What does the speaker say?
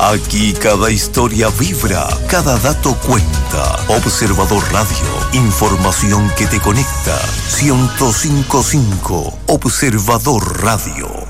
Aquí cada historia vibra, cada dato cuenta. Observador Radio, información que te conecta. 105.5 Observador Radio.